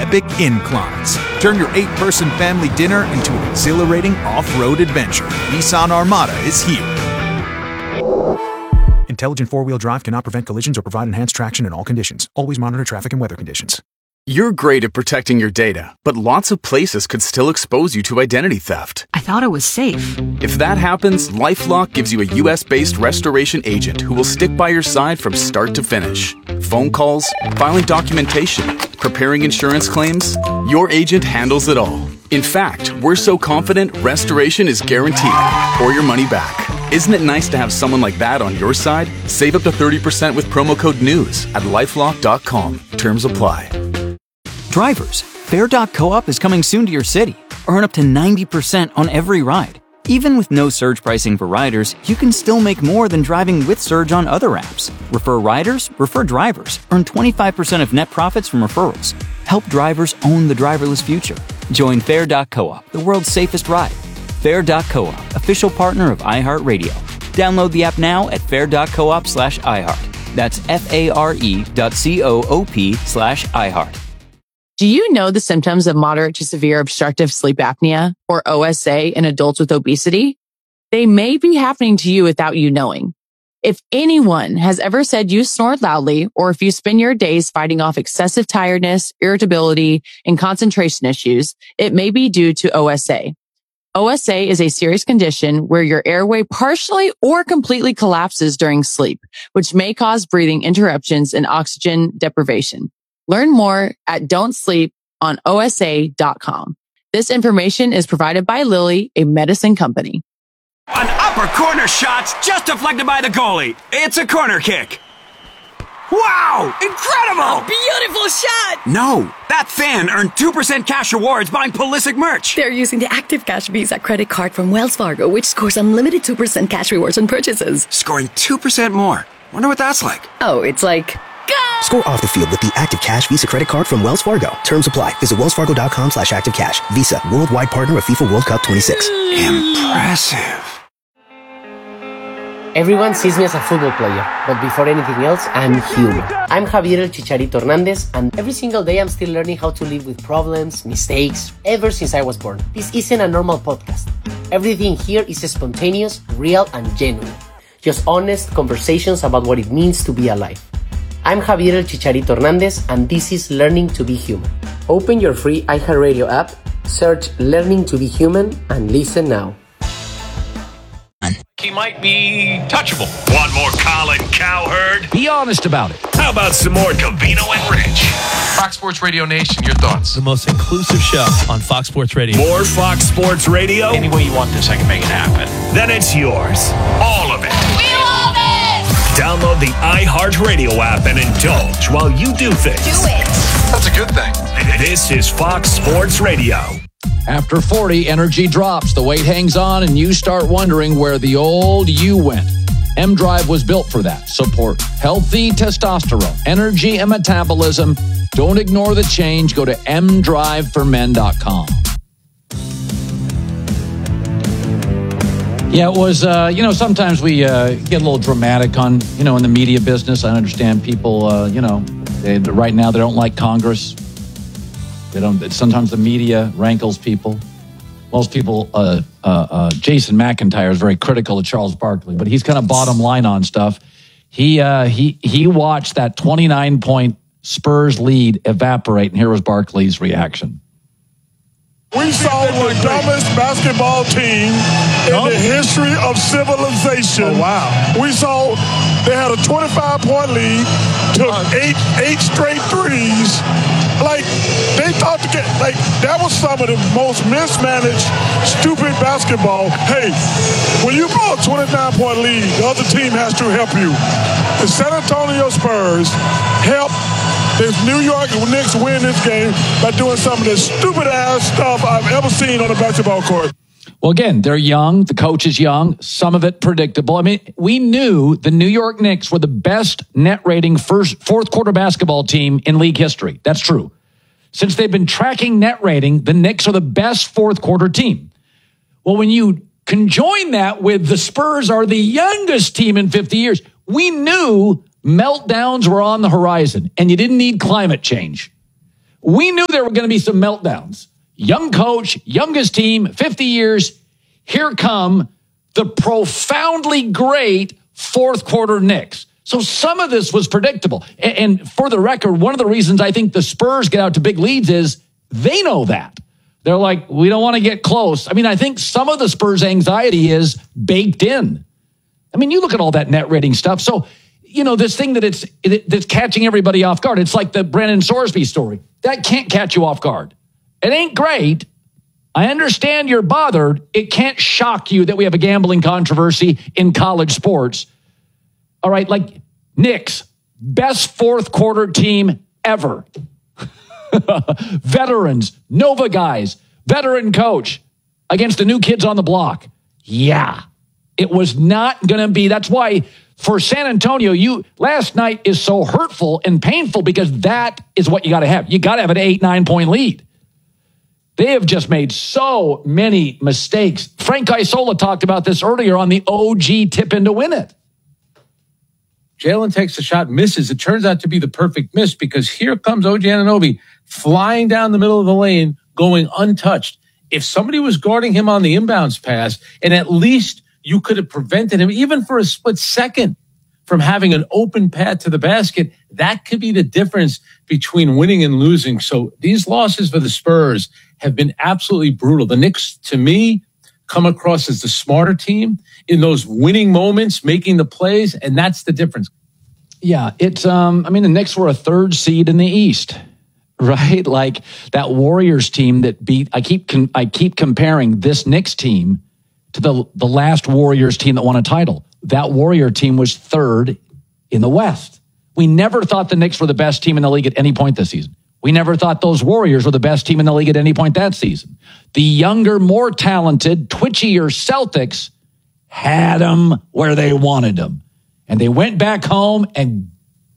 epic inclines. Turn your 8-person family dinner into an exhilarating off-road adventure. Nissan Armada is here. Intelligent four-wheel drive cannot prevent collisions or provide enhanced traction in all conditions. Always monitor traffic and weather conditions. You're great at protecting your data, but lots of places could still expose you to identity theft. I thought it was safe. If that happens, LifeLock gives you a U.S.-based restoration agent who will stick by your side from start to finish. Phone calls, filing documentation, preparing insurance claims, your agent handles it all. In fact, we're so confident restoration is guaranteed or your money back. Isn't it nice to have someone like that on your side? Save up to 30% with promo code NEWS at LifeLock.com. Terms apply. Drivers, Fare.coop is coming soon to your city. Earn up to 90% on every ride. Even with no surge pricing for riders, you can still make more than driving with surge on other apps. Refer riders, refer drivers. Earn 25% of net profits from referrals. Help drivers own the driverless future. Join Fare.coop, the world's safest ride. Fare.coop, official partner of iHeartRadio. Download the app now at fare.coop/iHeart. That's FARE.coop/iHeart. Do you know the symptoms of moderate to severe obstructive sleep apnea, or OSA, in adults with obesity? They may be happening to you without you knowing. If anyone has ever said you snore loudly, or if you spend your days fighting off excessive tiredness, irritability, and concentration issues, it may be due to OSA. OSA is a serious condition where your airway partially or completely collapses during sleep, which may cause breathing interruptions and oxygen deprivation. Learn more at don'tsleeponosa.com. This information is provided by Lilly, a medicine company. An upper corner shot's just deflected by the goalie. It's a corner kick. Wow! Incredible! A beautiful shot! No, that fan earned 2% cash rewards buying Pulisic merch. They're using the Active Cash Visa credit card from Wells Fargo, which scores unlimited 2% cash rewards on purchases. Scoring 2% more. Wonder what that's like. Oh, it's like... Go! Score off the field with the Active Cash Visa credit card from Wells Fargo. Terms apply. Visit wellsfargo.com/activecash. Visa, worldwide partner of FIFA World Cup 26. Impressive. Everyone sees me as a football player, but before anything else, I'm human. I'm Javier El Chicharito Hernandez, and every single day I'm still learning how to live with problems, mistakes, ever since I was born. This isn't a normal podcast. Everything here is spontaneous, real, and genuine. Just honest conversations about what it means to be alive. I'm Javier El Chicharito Hernandez, and this is Learning to be Human. Open your free iHeartRadio app, search Learning to be Human, and listen now. He might be touchable. Want more Colin Cowherd? Be honest about it. How about some more Covino and Rich? Fox Sports Radio Nation, your thoughts? The most inclusive show on Fox Sports Radio. More Fox Sports Radio? Any way you want this, I can make it happen. Then it's yours. All of it. We love it! Download the iHeartRadio app and indulge while you do things. Do it. That's a good thing. This is Fox Sports Radio. After 40, energy drops, the weight hangs on, and you start wondering where the old you went. M-Drive was built for that. Support healthy testosterone, energy, and metabolism. Don't ignore the change. Go to mdriveformen.com. Yeah, it was, sometimes we get a little dramatic on, in the media business. I understand people, right now they don't like Congress. Sometimes the media rankles people. Most people, Jason McIntyre is very critical of Charles Barkley, but he's kind of bottom line on stuff. He watched that 29-point Spurs lead evaporate, and here was Barkley's reaction. We saw the dumbest basketball team in the history of civilization. Oh, wow. We saw they had a 25-point lead, took eight straight threes. They thought that was some of the most mismanaged, stupid basketball. Hey, when you blow a 29-point lead, the other team has to help you. The San Antonio Spurs help the New York Knicks win this game by doing some of the stupid-ass stuff I've ever seen on a basketball court. Well, again, they're young. The coach is young. Some of it predictable. I mean, we knew the New York Knicks were the best net rating fourth quarter basketball team in league history. That's true. Since they've been tracking net rating, the Knicks are the best fourth quarter team. Well, when you conjoin that with the Spurs are the youngest team in 50 years, we knew meltdowns were on the horizon, and you didn't need climate change. we knew there were going to be some meltdowns. Young coach, youngest team, 50 years. Here come the profoundly great fourth quarter Knicks. So some of this was predictable. And for the record, one of the reasons I think the Spurs get out to big leads is they know that. They're like, we don't want to get close. I mean, I think some of the Spurs' anxiety is baked in. I mean, you look at all that net rating stuff. So, this thing that's catching everybody off guard. It's like the Brandon Sorsby story. That can't catch you off guard. It ain't great. I understand you're bothered. It can't shock you that we have a gambling controversy in college sports. All right, like Knicks, best fourth quarter team ever. Veterans, Nova guys, veteran coach against the new kids on the block. Yeah, it was not going to be. That's why for San Antonio, last night is so hurtful and painful because that is what you got to have. You got to have an 8-9 point lead. They have just made so many mistakes. Frank Isola talked about this earlier on the OG tip in to win it. Jalen takes a shot, misses. It turns out to be the perfect miss because here comes OG Anunoby flying down the middle of the lane, going untouched. If somebody was guarding him on the inbounds pass, and at least you could have prevented him, even for a split second, from having an open path to the basket, that could be the difference between winning and losing. So these losses for the Spurs have been absolutely brutal. The Knicks, to me, come across as the smarter team in those winning moments, making the plays, and that's the difference. Yeah, it's the Knicks were a third seed in the East, right? Like that Warriors team that beat. I keep comparing this Knicks team to the last Warriors team that won a title. That Warrior team was third in the West. We never thought the Knicks were the best team in the league at any point this season. We never thought those Warriors were the best team in the league at any point that season. The younger, more talented, twitchier Celtics had them where they wanted them. And they went back home and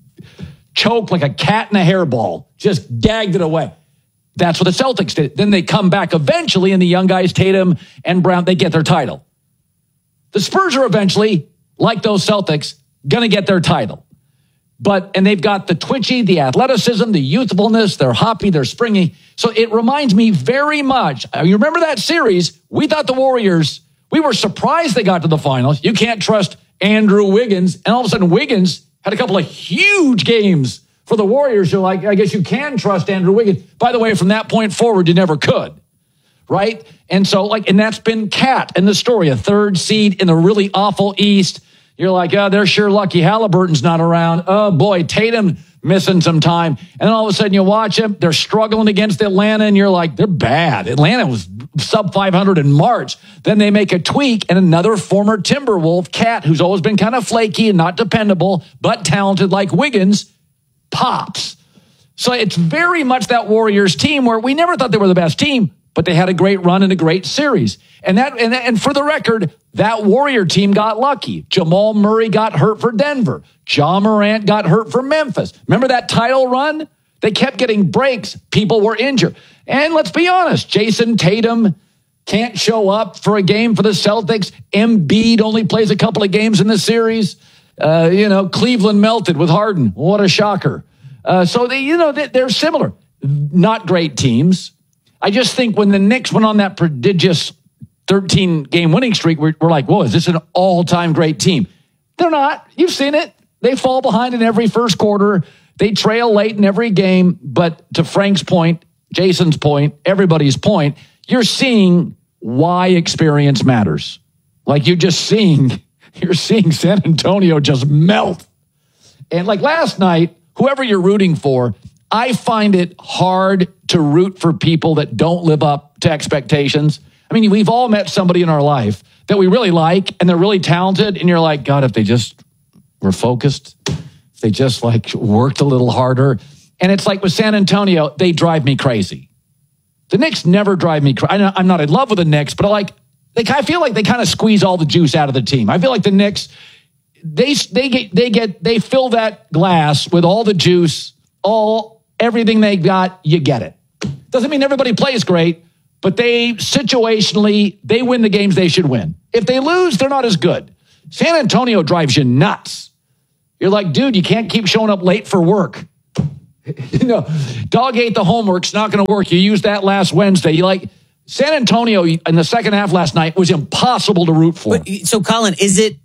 choked like a cat in a hairball, just gagged it away. That's what the Celtics did. Then they come back eventually, and the young guys, Tatum and Brown, they get their title. The Spurs are eventually, like those Celtics, going to get their title. And they've got the twitchy, the athleticism, the youthfulness, they're hoppy, they're springy. So it reminds me very much. You remember that series? We thought the Warriors, we were surprised they got to the finals. You can't trust Andrew Wiggins. And all of a sudden, Wiggins had a couple of huge games for the Warriors. You're like, I guess you can trust Andrew Wiggins. By the way, from that point forward, you never could. Right? And so, and that's been Cat in the story, a third seed in the really awful East. You're like, oh, they're sure lucky Halliburton's not around. Oh, boy, Tatum missing some time. And then all of a sudden you watch them, they're struggling against Atlanta, and you're like, they're bad. Atlanta was sub 500 in March. Then they make a tweak, and another former Timberwolf, Cat, who's always been kind of flaky and not dependable, but talented like Wiggins, pops. So it's very much that Warriors team where we never thought they were the best team, but they had a great run and a great series. And for the record, that Warrior team got lucky. Jamal Murray got hurt for Denver. Ja Morant got hurt for Memphis. Remember that title run? They kept getting breaks. People were injured. And let's be honest, Jason Tatum can't show up for a game for the Celtics. Embiid only plays a couple of games in the series. Cleveland melted with Harden. What a shocker. So they're similar. Not great teams. I just think when the Knicks went on that prodigious 13-game winning streak, we're like, whoa, is this an all-time great team? They're not. You've seen it. They fall behind in every first quarter. They trail late in every game. But to Frank's point, Jason's point, everybody's point, you're seeing why experience matters. Like you're seeing San Antonio just melt. And like last night, whoever you're rooting for, I find it hard to root for people that don't live up to expectations. I mean, we've all met somebody in our life that we really like and they're really talented. And you're like, God, if they just were focused, if they just worked a little harder. And it's like with San Antonio, they drive me crazy. The Knicks never drive me crazy. I'm not in love with the Knicks, but I feel like they kind of squeeze all the juice out of the team. I feel like the Knicks, they fill that glass with all the juice, everything they got, you get it. Doesn't mean everybody plays great, but they win the games they should win. If they lose, they're not as good. San Antonio drives you nuts. You're like, dude, you can't keep showing up late for work. Dog ate the homework's not going to work. You used that last Wednesday. San Antonio in the second half last night was impossible to root for. So, Colin, is it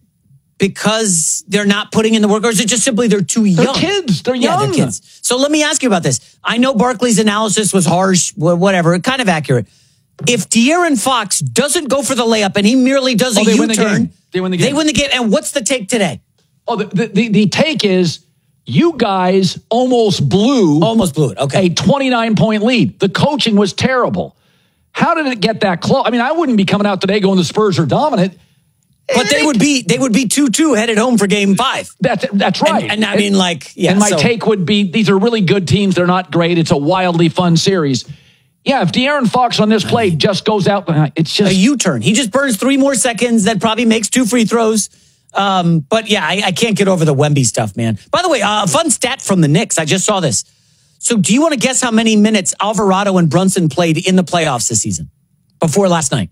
because they're not putting in the work, or is it just simply they're too young? They're kids. They're young. Yeah, they're kids. So let me ask you about this. I know Barkley's analysis was harsh, whatever, kind of accurate. If De'Aaron Fox doesn't go for the layup and he merely does a U-turn, they win the game. They win the game. And what's the take today? Oh, the take is you guys almost blew it. Okay. A 29-point lead. The coaching was terrible. How did it get that close? I mean, I wouldn't be coming out today going the Spurs are dominant. But they would be 2-2 headed home for game 5. That's right. And I mean, And my take would be these are really good teams. They're not great. It's a wildly fun series. Yeah, if De'Aaron Fox on this play just goes out, it's just a U-turn. He just burns 3 more seconds. That probably makes 2 free throws. But yeah, I can't get over the Wemby stuff, man. By the way, a fun stat from the Knicks. I just saw this. So do you want to guess how many minutes Alvarado and Brunson played in the playoffs this season before last night?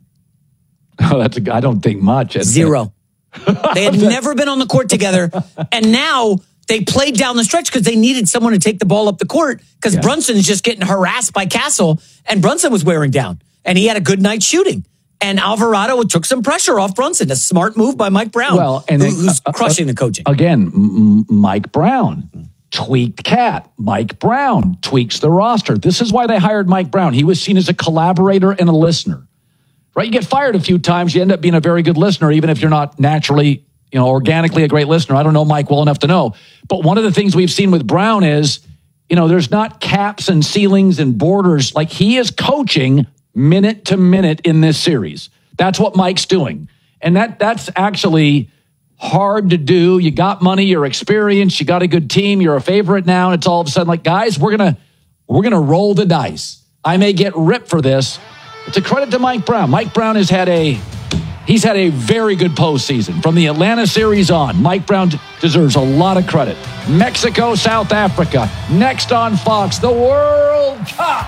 Oh, I don't think much. 0. They had never been on the court together. And now they played down the stretch because they needed someone to take the ball up the court because Brunson is just getting harassed by Castle, and Brunson was wearing down. And he had a good night shooting. And Alvarado took some pressure off Brunson. A smart move by Mike Brown, who's crushing the coaching. Again, Mike Brown, tweaked cat. Mike Brown tweaks the roster. This is why they hired Mike Brown. He was seen as a collaborator and a listener. Right? You get fired a few times, you end up being a very good listener, even if you're not naturally, organically a great listener. I don't know Mike well enough to know. But one of the things we've seen with Brown is, there's not caps and ceilings and borders. Like, he is coaching minute to minute in this series. That's what Mike's doing. And that's actually hard to do. You got money, you're experienced, you got a good team, you're a favorite now, and it's all of a sudden like, guys, we're gonna roll the dice. I may get ripped for this. It's a credit to Mike Brown. Mike Brown has had a very good postseason. From the Atlanta series on, Mike Brown deserves a lot of credit. Mexico, South Africa. Next on Fox, the World Cup.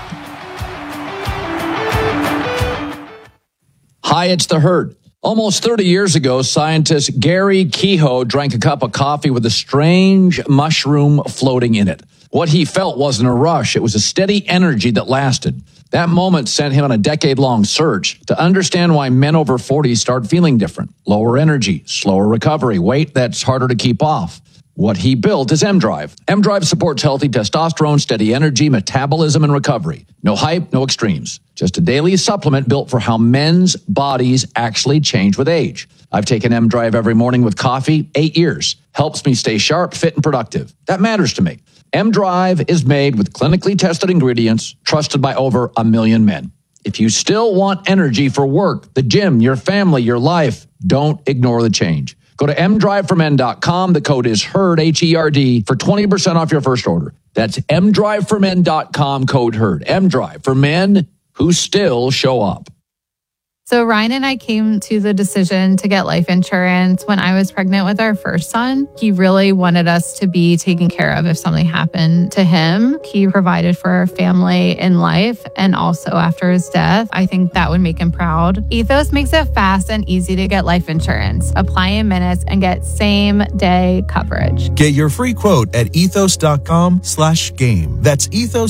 Hi, it's The Herd. Almost 30 years ago, scientist Gary Kehoe drank a cup of coffee with a strange mushroom floating in it. What he felt wasn't a rush. It was a steady energy that lasted. That moment sent him on a decade-long search to understand why men over 40 start feeling different. Lower energy, slower recovery, weight that's harder to keep off. What he built is M-Drive. M-Drive supports healthy testosterone, steady energy, metabolism, and recovery. No hype, no extremes. Just a daily supplement built for how men's bodies actually change with age. I've taken M-Drive every morning with coffee, 8 years. Helps me stay sharp, fit, and productive. That matters to me. M-Drive is made with clinically tested ingredients, trusted by over 1 million men. If you still want energy for work, the gym, your family, your life, don't ignore the change. Go to mdriveformen.com. The code is HERD, H-E-R-D, for 20% off your first order. That's mdriveformen.com, code HERD. M-Drive for men who still show up. So Ryan and I came to the decision to get life insurance when I was pregnant with our first son. He really wanted us to be taken care of if something happened to him. He provided for our family in life and also after his death. I think that would make him proud. Ethos makes it fast and easy to get life insurance. Apply in minutes and get same-day coverage. Get your free quote at ethos.com/game. That's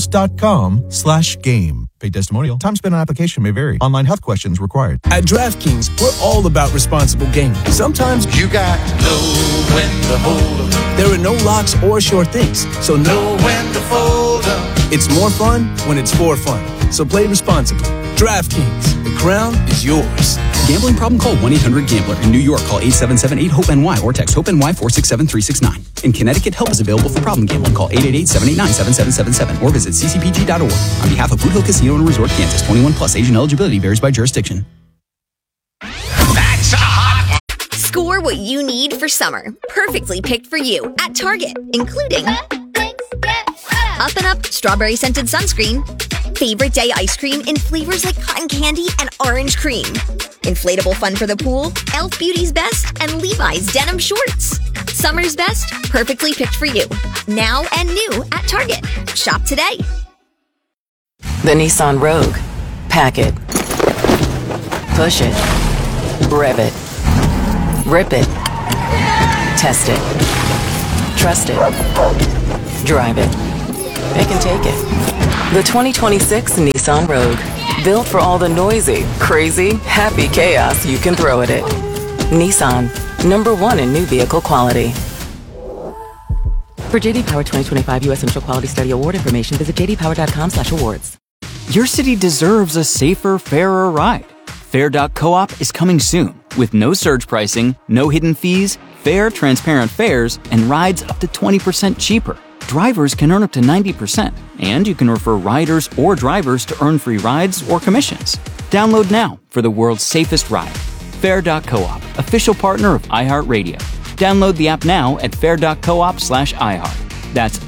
ethos.com/game. Paid testimonial. Time spent on application may vary. Online health questions required. At DraftKings, we're all about responsible gaming. Sometimes you got to know when to hold up. There are no locks or sure things, so know when to fold up. It's more fun when it's for fun. So play responsibly. DraftKings, the crown is yours. Gambling problem? Call 1-800-GAMBLER. In New York, call 877-8-HOPE-NY or text HOPE-NY 467-369. In Connecticut, help is available for problem gambling. Call 888-789-7777 or visit ccpg.org. On behalf of Boot Hill Casino and Resort, Kansas, 21 plus. Asian eligibility varies by jurisdiction. That's a hot one. Score what you need for summer. Perfectly picked for you at Target, including Up and Up strawberry scented sunscreen, favorite day ice cream in flavors like cotton candy and orange cream, inflatable fun for the pool, Elf Beauty's Best, and Levi's denim shorts. Summer's best, perfectly picked for you. Now and new at Target. Shop today. The Nissan Rogue. Pack it. Push it. Rev it. Rip it. Test it. Trust it. Drive it. it can take it. The 2026 Nissan Rogue. Built for all the noisy, crazy, happy chaos you can throw at it. Nissan. #1 in new vehicle quality. For JD Power 2025 U.S. Initial Quality Study Award information, visit jdpower.com/awards. Your city deserves a safer, fairer ride. Fair.coop is coming soon with no surge pricing, no hidden fees, fair, transparent fares, and rides up to 20% cheaper. Drivers can earn up to 90%, and you can refer riders or drivers to earn free rides or commissions. Download now for the world's safest ride. Fair.coop, official partner of iHeartRadio. Download the app now at fair.coop/iHeart. That's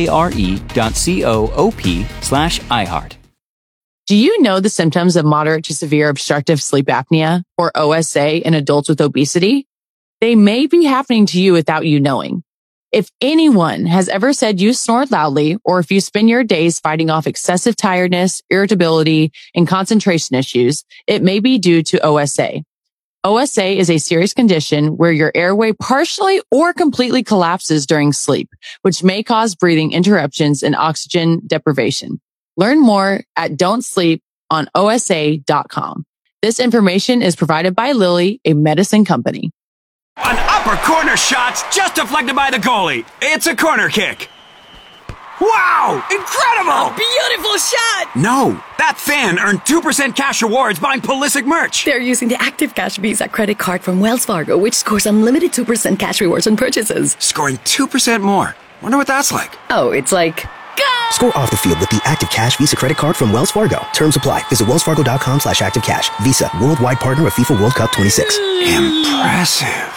FARE.coop/iHeart. Do you know the symptoms of moderate to severe obstructive sleep apnea, or OSA, in adults with obesity? They may be happening to you without you knowing. If anyone has ever said you snore loudly, or if you spend your days fighting off excessive tiredness, irritability, and concentration issues, it may be due to OSA. OSA is a serious condition where your airway partially or completely collapses during sleep, which may cause breathing interruptions and oxygen deprivation. Learn more at don'tsleeponosa.com. This information is provided by Lilly, a medicine company. An upper corner shot just deflected by the goalie. It's a corner kick. Wow! Incredible! A beautiful shot! No, that fan earned 2% cash rewards buying Pulisic merch. They're using the Active Cash Visa credit card from Wells Fargo, which scores unlimited 2% cash rewards on purchases. Scoring 2% more. Wonder what that's like. Oh, it's like... Score off the field with the Active Cash Visa credit card from Wells Fargo. Terms apply. Visit wellsfargo.com/activecash. Visa, worldwide partner of FIFA World Cup 26. Impressive.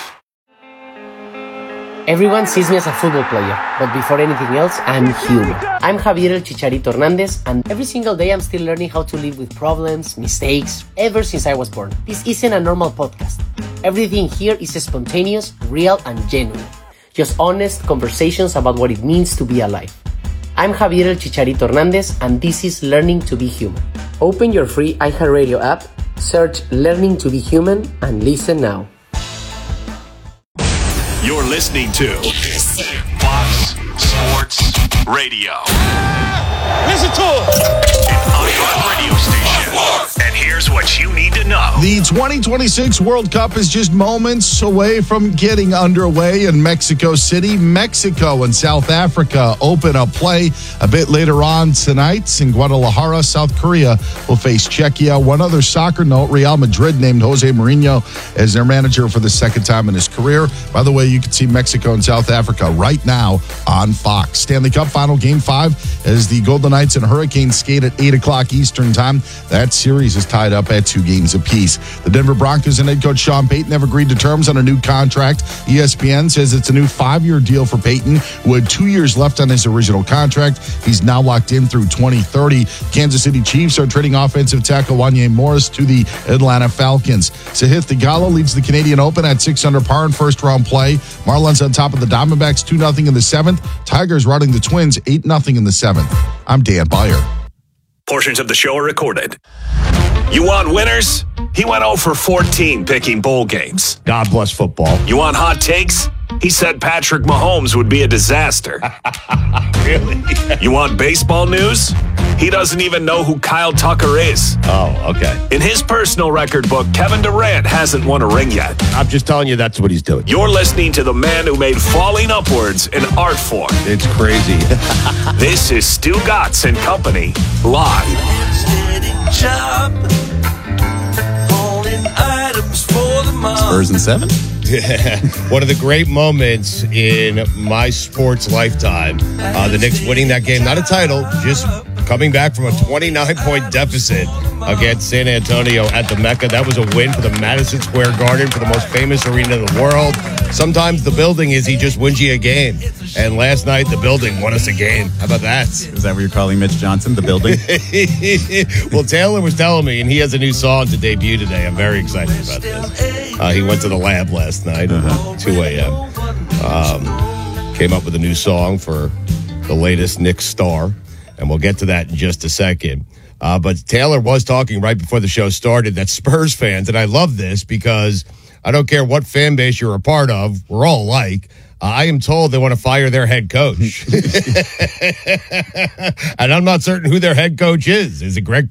Everyone sees me as a football player, but before anything else, I'm human. I'm Javier El Chicharito Hernandez, and every single day I'm still learning how to live with problems, mistakes, ever since I was born. This isn't a normal podcast. Everything here is spontaneous, real, and genuine. Just honest conversations about what it means to be alive. I'm Javier El Chicharito Hernandez, and this is Learning to be Human. Open your free iHeartRadio app, search Learning to be Human, and listen now. You're listening to Fox Sports Radio. Listen to it. An iHeart radio station. And here's what you need to know. The 2026 World Cup is just moments away from getting underway in Mexico City. Mexico and South Africa open up play a bit later on tonight. In Guadalajara, South Korea will face Czechia. One other soccer note, Real Madrid named Jose Mourinho as their manager for the second time in his career. By the way, you can see Mexico and South Africa right now on Fox. Stanley Cup final game 5 as the Golden Knights and Hurricanes skate at 8 o'clock Eastern time. That series is tied up at 2 games apiece. The Denver Broncos and head coach Sean Payton have agreed to terms on a new contract. ESPN says it's a new 5-year deal for Payton, who had 2 years left on his original contract. He's now locked in through 2030. Kansas City Chiefs are trading offensive tackle Wanya Morris to the Atlanta Falcons. Sahith Theegala leads the Canadian Open at 6 under par in first-round play. Marlins on top of the Diamondbacks 2-0 in the 7th. Tigers routing the Twins 8-0 in the 7th. I'm Dan Beyer. Portions of the show are recorded. You want winners? He went 0 for 14 picking bowl games. God bless football. You want hot takes? He said Patrick Mahomes would be a disaster. Really? You want baseball news? He doesn't even know who Kyle Tucker is. Oh, okay. In his personal record book, Kevin Durant hasn't won a ring yet. I'm just telling you that's what he's doing. You're listening to the man who made falling upwards an art form. It's crazy. This is Stu Gatz and Company, live. Spurs in 7? Yeah, one of the great moments in my sports lifetime. The Knicks winning that game, not a title, just coming back from a 29-point deficit against San Antonio at the Mecca. That was a win for the Madison Square Garden, for the most famous arena in the world. Sometimes the building he just wins you a game. And last night, the building won us a game. How about that? Is that what you're calling Mitch Johnson, the building? Well, Taylor was telling me, and he has a new song to debut today. I'm very excited about this. He went to the lab last night at 2 a.m. Came up with a new song for the latest Knicks star, and we'll get to that in just a second. But Taylor was talking right before the show started that Spurs fans, and I love this because I don't care what fan base you're a part of, we're all alike. I am told they want to fire their head coach. And I'm not certain who their head coach is. Is it Greg